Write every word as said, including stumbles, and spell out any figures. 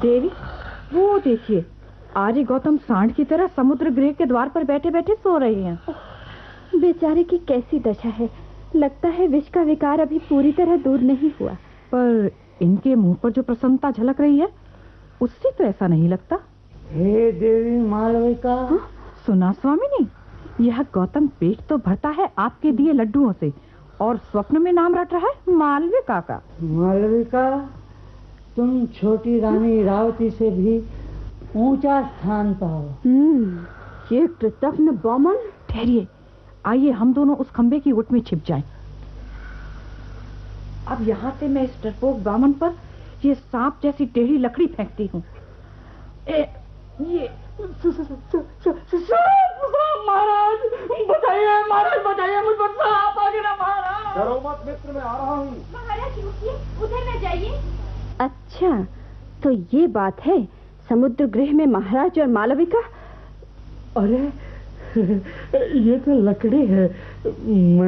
देवी, वो देखिए, आर्य गौतम सांड की तरह समुद्र गृह के द्वार पर बैठे बैठे सो रहे हैं। बेचारे की कैसी दशा है। लगता है विष का विकार अभी पूरी तरह दूर नहीं हुआ। पर इनके मुंह पर जो प्रसन्नता झलक रही है, उससे तो ऐसा नहीं लगता। हे देवी मालविका। हाँ? सुना स्वामिनी, यह गौतम पेट तो भरता है आपके दिए लड्डुओं से, और स्वप्न में नाम रट रहा है मालविका का। मालविका, तुम छोटी रानी रावती से भी ऊंचा स्थान पाओ। हम्म, ये कृतघ्न बामन। ठहरिए, आइए हम दोनों उस खंबे की ओट में छिप जाएं। अब यहाँ से मैं इस डरपोक बामन पर ये सांप जैसी टेढ़ी लकड़ी फेंकती हूँ। ये महाराज बताइए, महाराज बताइए, मुझ पर सांप आ गया महाराज। डरो मत मित्र, मैं आ रहा हूँ। महाराज रुकिए, उधर न जाइए। अच्छा, तो ये बात है समुद्र गृह में महाराज और मालविका। अरे ये तो लकड़ी है।